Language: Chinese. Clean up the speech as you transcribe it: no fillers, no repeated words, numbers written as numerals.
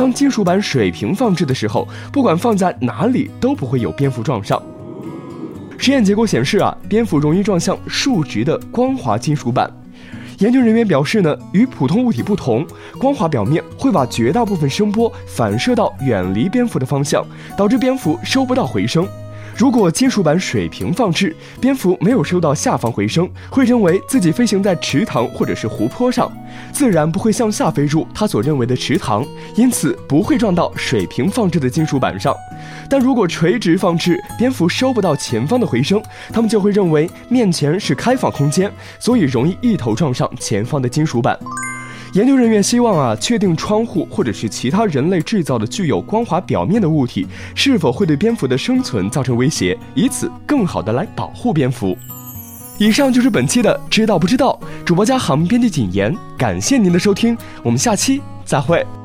当金属板水平放置的时候，不管放在哪里都不会有蝙蝠撞上。实验结果显示蝙蝠容易撞向竖直的光滑金属板。研究人员表示与普通物体不同，光滑表面会把绝大部分声波反射到远离蝙蝠的方向，导致蝙蝠收不到回声。如果金属板水平放置，蝙蝠没有收到下方回声，会认为自己飞行在池塘或者是湖泊上，自然不会向下飞入它所认为的池塘，因此不会撞到水平放置的金属板上。但如果垂直放置，蝙蝠收不到前方的回声，它们就会认为面前是开放空间，所以容易一头撞上前方的金属板。研究人员希望确定窗户或者是其他人类制造的具有光滑表面的物体是否会对蝙蝠的生存造成威胁，以此更好地来保护蝙蝠。以上就是本期的知道不知道，主播嘉航，编辑谨言，感谢您的收听，我们下期再会。